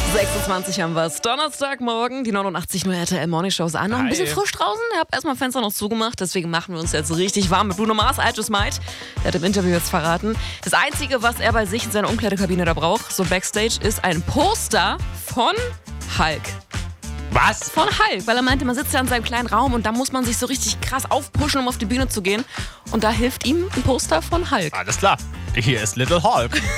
26 haben wir es. Donnerstagmorgen, die 89.0 RTL Morning Show ist an. Noch ein bisschen frisch draußen. Ich habe erstmal Fenster noch zugemacht. Deswegen machen wir uns jetzt richtig warm mit Bruno Mars, I Just Might. Der hat im Interview jetzt verraten. Das Einzige, was er bei sich in seiner Umkleidekabine da braucht, so Backstage, ist ein Poster von Hulk. Was? Von Hulk, weil er meinte, man sitzt ja in seinem kleinen Raum und da muss man sich so richtig krass aufpushen, um auf die Bühne zu gehen. Und da hilft ihm ein Poster von Hulk. Alles klar. Hier ist Little Hulk.